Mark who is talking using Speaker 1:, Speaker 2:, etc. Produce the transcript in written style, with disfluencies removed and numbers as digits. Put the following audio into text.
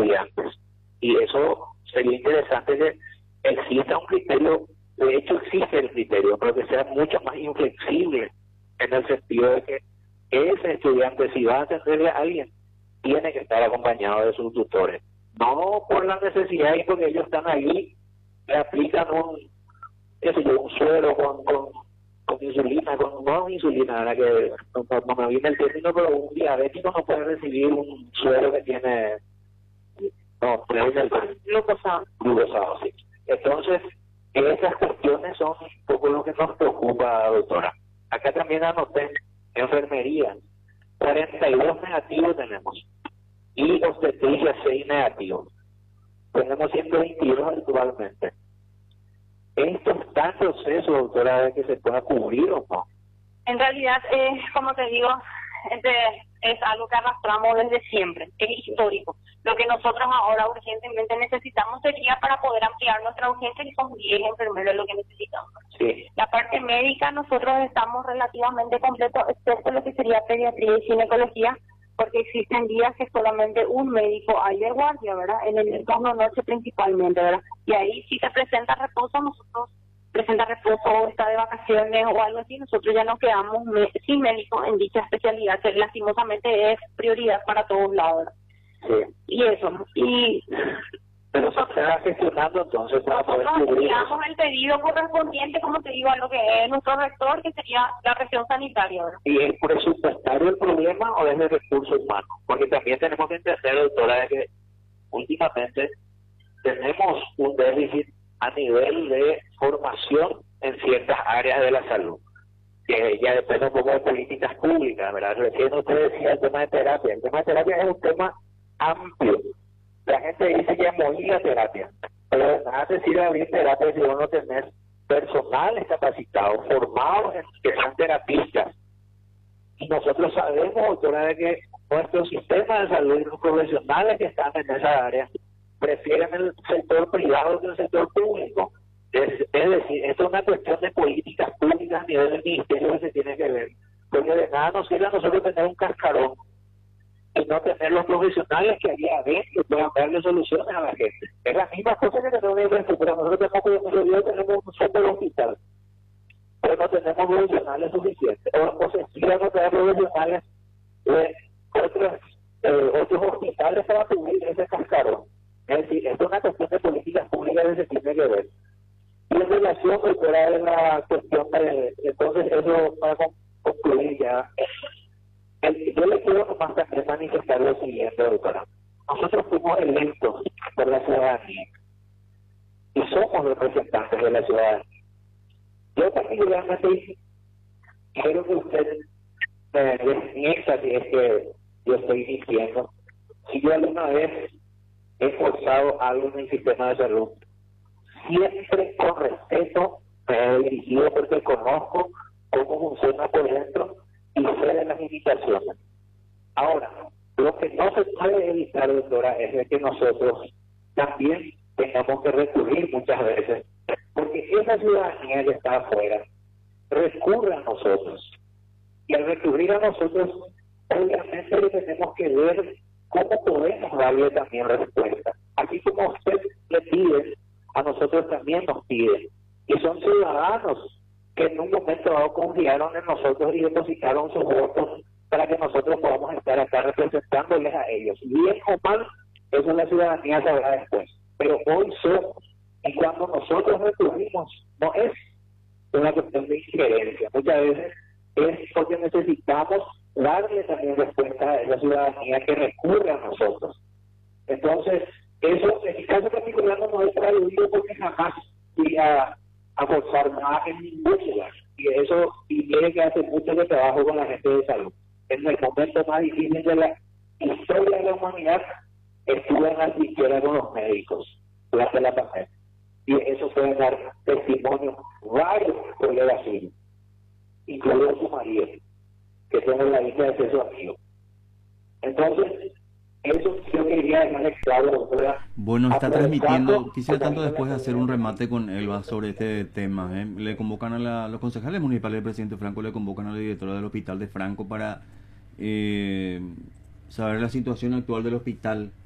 Speaker 1: estudiantes. Y eso sería interesante que exista un criterio, de hecho existe el criterio, pero que sea mucho más inflexible en el sentido de que ese estudiante, si va a atenderle a alguien, tiene que estar acompañado de sus tutores. No por la necesidad y porque ellos están ahí, le aplican un suero con insulina, no insulina, la que no me viene el término, pero un diabético no puede recibir un suero que tiene, no, glucosado, sí. Entonces, esas cuestiones son un poco lo que nos preocupa, doctora. Acá también anoté enfermería, 42 negativos tenemos, y obstetricia 6 negativos. Tenemos 122 actualmente. ¿Esto está en proceso, doctora, de que se pueda cubrir o no?
Speaker 2: En realidad, como te digo, es algo que arrastramos desde siempre, es histórico. Lo que nosotros ahora urgentemente necesitamos sería para poder ampliar nuestra urgencia, que son 10 enfermeros lo que necesitamos.
Speaker 1: Sí.
Speaker 2: La parte médica, nosotros estamos relativamente completos, excepto lo que sería pediatría y ginecología, porque existen días que solamente un médico hay de guardia, ¿verdad? En el turno noche principalmente, ¿verdad? Y ahí si te presenta reposo, o está de vacaciones o algo así, nosotros ya nos quedamos sin médico en dicha especialidad, que lastimosamente es prioridad para todos lados, ¿verdad?
Speaker 1: Sí.
Speaker 2: Y eso,
Speaker 1: pero se está gestionando entonces para poder
Speaker 2: nosotros
Speaker 1: cubrir
Speaker 2: enviamos el pedido correspondiente, como te digo, a lo que es nuestro rector, que sería la región sanitaria, ¿verdad?
Speaker 1: ¿Y es presupuestario el problema o es de recursos humanos? Porque también tenemos que entender, doctora, de que últimamente tenemos un déficit a nivel de formación en ciertas áreas de la salud, que ya depende un poco de políticas públicas, ¿verdad? Recién usted decía el tema de terapia. El tema de terapia es un tema amplio. La gente dice que morir la terapia, pero de nada te sirve abrir terapia si vos no tenés personales capacitados, formados, que sean terapistas. Y nosotros sabemos, doctora, de que nuestro sistema de salud y los profesionales que están en esa área prefieren el sector privado que el sector público. Es decir, esto es una cuestión de políticas públicas a nivel del ministerio que se tiene que ver. Porque de nada nos sirve a nosotros tener un cascarón y no tener los profesionales que allí adentro puedan darle soluciones a la gente. Es la misma cosa que tenemos en el pero nosotros tenemos un solo hospital, pero no tenemos profesionales suficientes. O se quieren no tener profesionales de otros hospitales para cubrir ese cascarón. Es decir, esto es una cuestión de políticas públicas que se tiene que ver. Y en relación, doctora, de la cuestión de, entonces, eso para concluir ya, yo le quiero nomás también manifestar lo siguiente, doctora. Nosotros fuimos electos por la ciudadanía y somos representantes de la ciudadanía. Yo particularmente quiero que usted me desmienta si es que yo estoy diciendo, si yo alguna vez he forzado algo en el sistema de salud, siempre con respeto me he dirigido porque conozco cómo funciona por dentro y sé de las limitaciones. Ahora, lo que no se puede evitar, doctora, es de que nosotros también tengamos que recurrir muchas veces, porque esa ciudadanía que está afuera recurre a nosotros. Y al recurrir a nosotros, obviamente tenemos que ver cómo podemos darle también respuesta. Así como usted le pide, a nosotros también nos piden. Y son ciudadanos que en un momento dado confiaron en nosotros y depositaron sus votos para que nosotros podamos estar acá representándoles a ellos. Bien o mal, eso la ciudadanía sabrá después. Pero hoy somos, y cuando nosotros recurrimos, no es una cuestión de injerencia. Muchas veces es porque necesitamos darle también respuesta a la ciudadanía que recurre a nosotros. Entonces, eso en mi caso particular no es traído porque jamás fui a forzar nada en ningún lugar. Y eso tiene que hacer mucho de trabajo con la gente de salud. En el momento más difícil de la historia de la humanidad, estuve en la trinchera con los médicos durante la pandemia. Y eso puede dar testimonio varios colegas suyos, incluido su marido, que tengo la hija de su amigo. Entonces, eso yo quería dejar claro, doctora.
Speaker 3: Bueno, está transmitiendo, quisiera tanto después hacer un remate con Elba sobre este tema. Le convocan a los concejales municipales del presidente Franco, le convocan a la directora del hospital de Franco para saber la situación actual del hospital